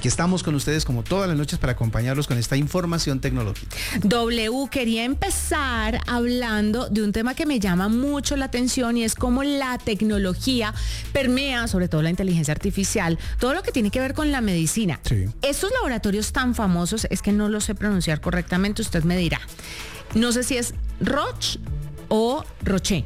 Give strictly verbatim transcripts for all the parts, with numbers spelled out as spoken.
Aquí estamos con ustedes como todas las noches para acompañarlos con esta información tecnológica. W, quería empezar hablando de un tema que me llama mucho la atención y es cómo la tecnología permea, sobre todo la inteligencia artificial, todo lo que tiene que ver con la medicina. Sí. Estos laboratorios tan famosos, es que no lo sé pronunciar correctamente, usted me dirá. No sé si es Roche o Roche.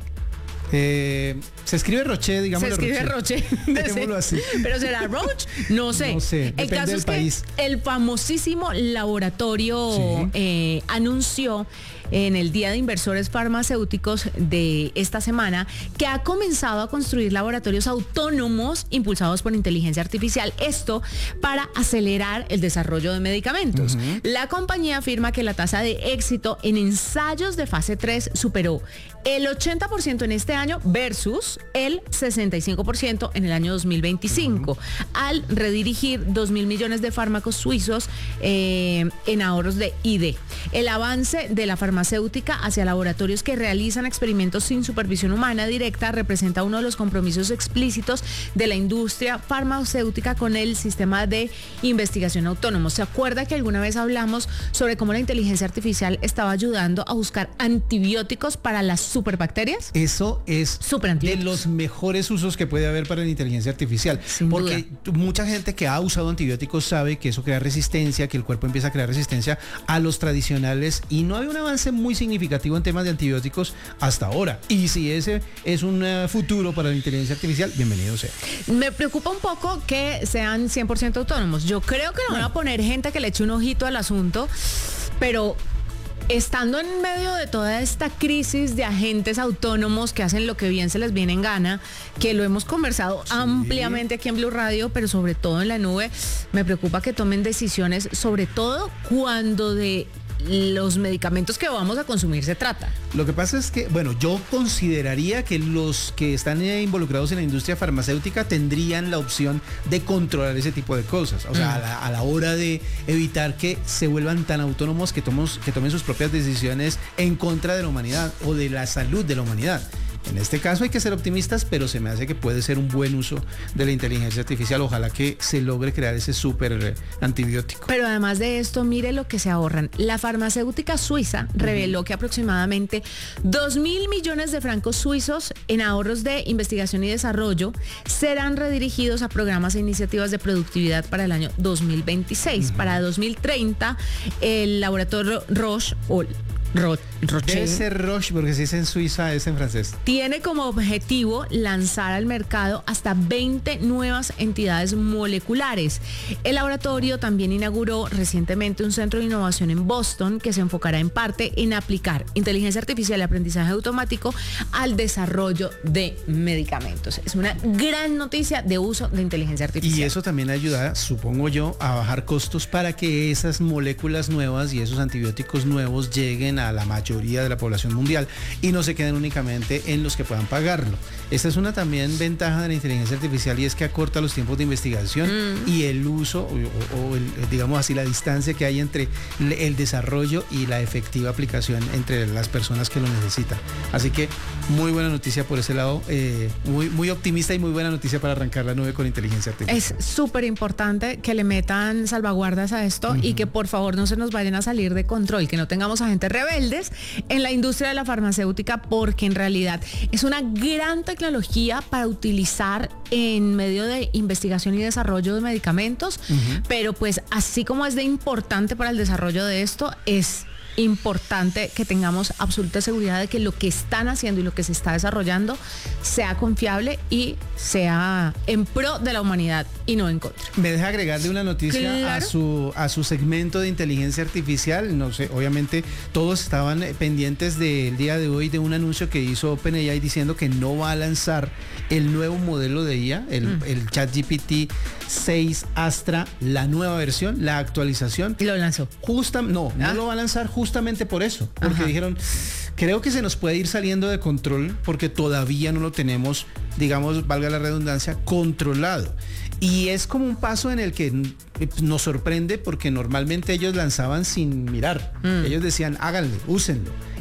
Eh, se escribe Roche, digamos. Se escribe Roche. Dejémoslo así. Pero será Roche, no sé. No sé, el caso del es país. que el famosísimo laboratorio Sí. eh, anunció en el Día de Inversores Farmacéuticos de esta semana que ha comenzado a construir laboratorios autónomos impulsados por inteligencia artificial. Esto para acelerar el desarrollo de medicamentos. Uh-huh. La compañía afirma que la tasa de éxito en ensayos de fase tres superó el ochenta por ciento en este año versus el sesenta y cinco por ciento en el año dos mil veinticinco, uh-huh. al redirigir dos mil millones de fármacos suizos eh, en ahorros de I D. El avance de la farmacéutica hacia laboratorios que realizan experimentos sin supervisión humana directa representa uno de los compromisos explícitos de la industria farmacéutica con el sistema de investigación autónomo. ¿Se acuerda que alguna vez hablamos sobre cómo la inteligencia artificial estaba ayudando a buscar antibióticos para las superbacterias? Eso es de los mejores usos que puede haber para la inteligencia artificial. Sin porque duda. Mucha gente que ha usado antibióticos sabe que eso crea resistencia, que el cuerpo empieza a crear resistencia a los tradicionales y no hay un avance muy significativo en temas de antibióticos hasta ahora. Y si ese es un uh, futuro para la inteligencia artificial, bienvenido sea. Me preocupa un poco que sean cien por ciento autónomos. Yo creo que no van a poner gente que le eche un ojito al asunto, pero estando en medio de toda esta crisis de agentes autónomos que hacen lo que bien se les viene en gana, que lo hemos conversado sí. ampliamente aquí en Blue Radio, pero sobre todo en la nube, me preocupa que tomen decisiones, sobre todo cuando de los medicamentos que vamos a consumir se trata. Lo que pasa es que, bueno, yo consideraría que los que están eh, involucrados en la industria farmacéutica tendrían la opción de controlar ese tipo de cosas. O sea, mm. a, la, a la hora de evitar que se vuelvan tan autónomos que, tomos, que tomen sus propias decisiones en contra de la humanidad o de la salud de la humanidad. En este caso hay que ser optimistas, pero se me hace que puede ser un buen uso de la inteligencia artificial. Ojalá que se logre crear ese súper antibiótico. Pero además de esto, mire lo que se ahorran. La farmacéutica suiza uh-huh. reveló que aproximadamente dos mil millones de francos suizos en ahorros de investigación y desarrollo serán redirigidos a programas e iniciativas de productividad para el año dos mil veintiséis. Uh-huh. Para dos mil treinta, el laboratorio Roche o Ro- Roche. Debe ser Roche, porque si es en Suiza, es en francés. Tiene como objetivo lanzar al mercado hasta veinte nuevas entidades moleculares. El laboratorio también inauguró recientemente un centro de innovación en Boston que se enfocará en parte en aplicar inteligencia artificial y aprendizaje automático al desarrollo de medicamentos. Es una gran noticia de uso de inteligencia artificial. Y eso también ayuda, supongo yo, a bajar costos para que esas moléculas nuevas y esos antibióticos nuevos lleguen a la mayoría de la población mundial y no se queden únicamente en los que puedan pagarlo. Esta es una también ventaja de la inteligencia artificial y es que acorta los tiempos de investigación mm. y el uso o, o el, digamos así la distancia que hay entre el desarrollo y la efectiva aplicación entre las personas que lo necesitan. Así que muy buena noticia por ese lado, eh, muy, muy optimista y muy buena noticia para arrancar la nube con inteligencia artificial. Es súper importante que le metan salvaguardas a esto uh-huh. y que por favor no se nos vayan a salir de control, que no tengamos agentes rebeldes en la industria de la farmacéutica, porque en realidad es una gran tecnología para utilizar en medio de investigación y desarrollo de medicamentos, uh-huh. pero pues así como es de importante para el desarrollo de esto, es importante que tengamos absoluta seguridad de que lo que están haciendo y lo que se está desarrollando sea confiable y sea en pro de la humanidad y no en contra. Me deja agregarle una noticia claro. a su a su segmento de inteligencia artificial. No sé, obviamente todos estaban pendientes del día de hoy de un anuncio que hizo OpenAI diciendo que no va a lanzar el nuevo modelo de I A, el, mm. el ChatGPT seis Astra, la nueva versión, la actualización. Y lo lanzó. Justa, no, ¿Ah? no lo va a lanzar justamente Justamente por eso, porque Ajá. dijeron, creo que se nos puede ir saliendo de control porque todavía no lo tenemos, digamos, valga la redundancia, controlado. Y es como un paso en el que nos sorprende porque normalmente ellos lanzaban sin mirar. Mm. Ellos decían, háganlo, úsenlo.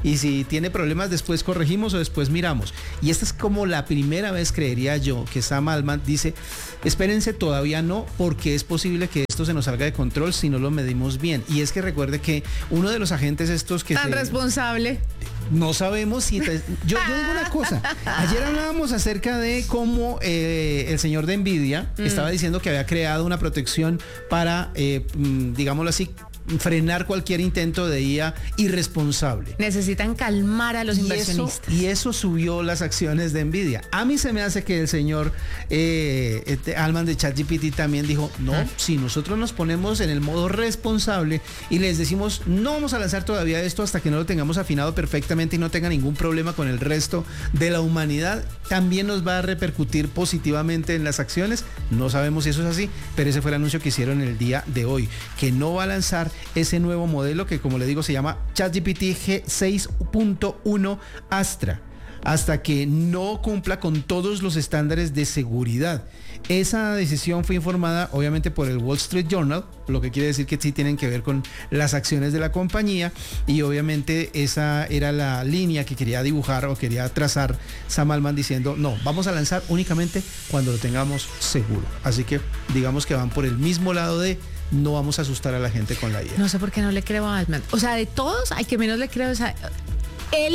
y si tiene problemas después corregimos o después miramos. Y esta es como la primera vez, creería yo, que Sam Altman dice, espérense, todavía no, porque es posible que esto se nos salga de control si no lo medimos bien. Y es que recuerde que uno de los agentes estos que... Tan se, responsable. No sabemos si... Te, yo, yo digo una cosa, ayer hablábamos acerca de cómo eh, el señor de Nvidia mm. estaba diciendo que había creado una protección para, eh, digámoslo así, frenar cualquier intento de I A irresponsable. Necesitan calmar a los y inversionistas. Eso, y eso subió las acciones de Nvidia. A mí se me hace que el señor eh, este, Altman de ChatGPT también dijo, no, ¿Ah? si nosotros nos ponemos en el modo responsable y les decimos, no vamos a lanzar todavía esto hasta que no lo tengamos afinado perfectamente y no tenga ningún problema con el resto de la humanidad, también nos va a repercutir positivamente en las acciones. No sabemos si eso es así, pero ese fue el anuncio que hicieron el día de hoy, que no va a lanzar ese nuevo modelo que, como le digo, se llama ChatGPT G seis punto uno Astra, hasta que no cumpla con todos los estándares de seguridad. Esa decisión fue informada obviamente por el Wall Street Journal, lo que quiere decir que sí tienen que ver con las acciones de la compañía, y obviamente esa era la línea que quería dibujar o quería trazar Sam Altman diciendo, no, vamos a lanzar únicamente cuando lo tengamos seguro. Así que digamos que van por el mismo lado de no vamos a asustar a la gente con la I A. No sé por qué no le creo a Altman. O sea, de todos, al que menos le creo es a... Él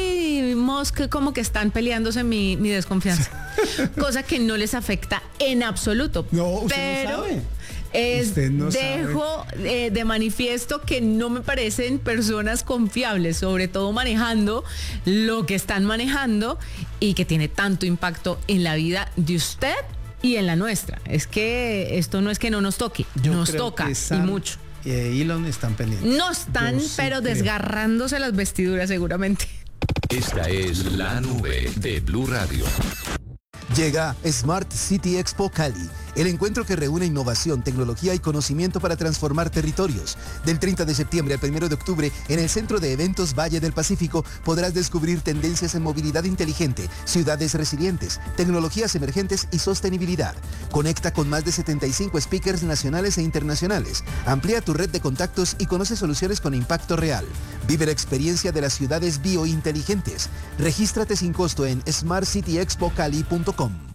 y Musk como que están peleándose mi, mi desconfianza. Cosa que no les afecta en absoluto. No, usted pero no sabe. Es, usted no dejo eh, de manifiesto que no me parecen personas confiables, sobre todo manejando lo que están manejando y que tiene tanto impacto en la vida de usted y en la nuestra. Es que esto no es que no nos toque, Yo nos creo toca que Sam y mucho. Y Elon están pendientes. No están, Yo sí pero creo. desgarrándose las vestiduras seguramente. Esta es la nube de Blue Radio. Llega Smart City Expo Cali, el encuentro que reúne innovación, tecnología y conocimiento para transformar territorios. Del treinta de septiembre al primero de octubre, en el Centro de Eventos Valle del Pacífico, podrás descubrir tendencias en movilidad inteligente, ciudades resilientes, tecnologías emergentes y sostenibilidad. Conecta con más de setenta y cinco speakers nacionales e internacionales. Amplía tu red de contactos y conoce soluciones con impacto real. Vive la experiencia de las ciudades biointeligentes. Regístrate sin costo en smart city expo cali punto com.